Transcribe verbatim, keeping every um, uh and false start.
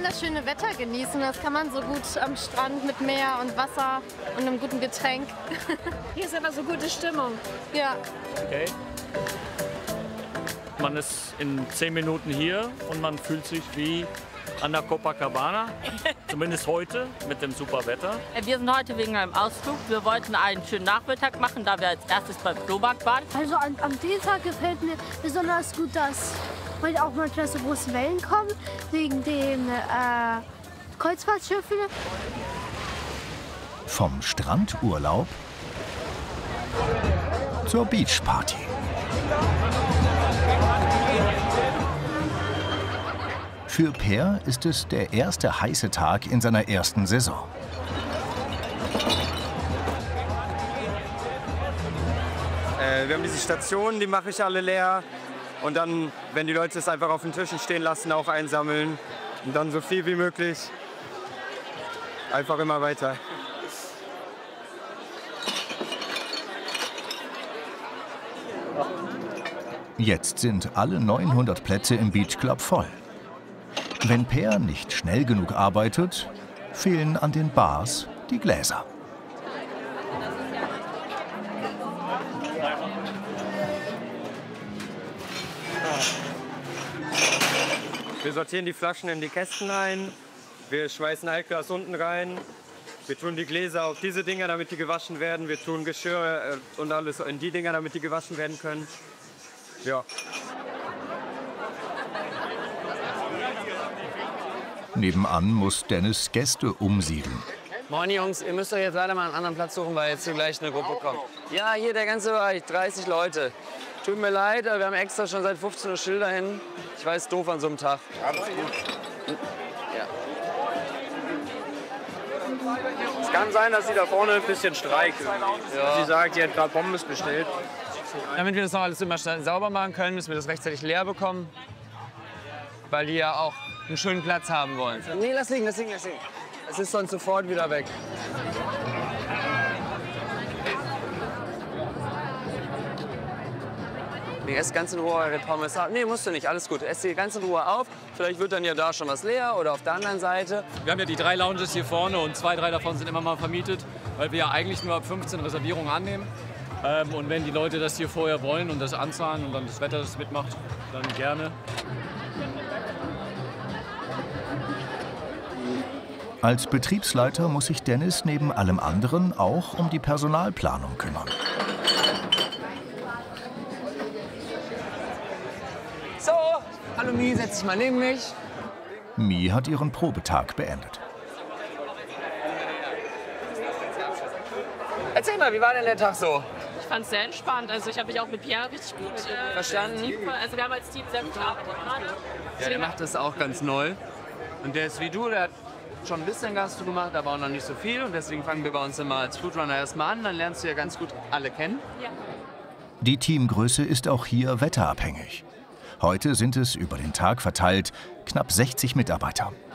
kann das schöne Wetter genießen. Das kann man so gut am Strand mit Meer und Wasser und einem guten Getränk. Hier ist aber so gute Stimmung. Ja. Okay. Man ist in zehn Minuten hier und man fühlt sich wie an der Copacabana, zumindest heute mit dem super Wetter. Wir sind heute wegen einem Ausflug. Wir wollten einen schönen Nachmittag machen, da wir als erstes beim Flohmarkt waren. Also an, am Tag gefällt mir besonders gut, dass heute auch manchmal so große Wellen kommen, wegen den äh, Kreuzfahrtschiffen. Vom Strandurlaub zur Beachparty. Für Per ist es der erste heiße Tag in seiner ersten Saison. Äh, wir haben diese Stationen, die mache ich alle leer. Und dann, wenn die Leute es einfach auf den Tischen stehen lassen, auch einsammeln. Und dann so viel wie möglich. Einfach immer weiter. Jetzt sind alle neunhundert Plätze im Beach Club voll. Wenn Per nicht schnell genug arbeitet, fehlen an den Bars die Gläser. Wir sortieren die Flaschen in die Kästen rein. Wir schmeißen Altglas unten rein. Wir tun die Gläser auf diese Dinger, damit die gewaschen werden. Wir tun Geschirr äh, und alles in die Dinger, damit die gewaschen werden können. Ja. Nebenan muss Dennis Gäste umsiedeln. Moin Jungs, ihr müsst euch jetzt leider mal einen anderen Platz suchen, weil jetzt hier gleich eine Gruppe kommt. Ja, hier der ganze Bereich, dreißig Leute. Tut mir leid, aber wir haben extra schon seit fünfzehn Uhr Schilder hin. Ich weiß, doof an so einem Tag. Alles gut. Ja. Es kann sein, dass sie da vorne ein bisschen streikt. Ja. Sie sagt, sie hat gerade Pommes bestellt. Damit wir das noch alles immer sauber machen können, müssen wir das rechtzeitig leer bekommen. Weil die ja auch einen schönen Platz haben wollen. Nee, lass liegen, lass liegen, lass liegen. Es ist sonst sofort wieder weg. Nee, esst ganz in Ruhe eure Pommes auf. Nee, musst du nicht, alles gut. Esst die ganz in Ruhe auf. Vielleicht wird dann ja da schon was leer oder auf der anderen Seite. Wir haben ja die drei Lounges hier vorne und zwei, drei davon sind immer mal vermietet, weil wir ja eigentlich nur ab fünfzehn Reservierungen annehmen. Ähm, und wenn die Leute das hier vorher wollen und das anzahlen und dann das Wetter das mitmacht, dann gerne. Als Betriebsleiter muss sich Dennis neben allem anderen auch um die Personalplanung kümmern. So, hallo Mi, setz dich mal neben mich. Mi hat ihren Probetag beendet. Erzähl mal, wie war denn der Tag so? Ich fand es sehr entspannt. Also ich habe mich auch mit Pierre richtig gut äh, Verstanden? Team, also wir haben als Team sehr gut gearbeitet gerade. Ja, der macht das auch ganz neu. Und der ist wie du, der hat schon ein bisschen Gastro gemacht, aber auch noch nicht so viel. Und deswegen fangen wir bei uns immer als Foodrunner erstmal an. Dann lernst du ja ganz gut alle kennen. Ja. Die Teamgröße ist auch hier wetterabhängig. Heute sind es über den Tag verteilt knapp sechzig Mitarbeiter.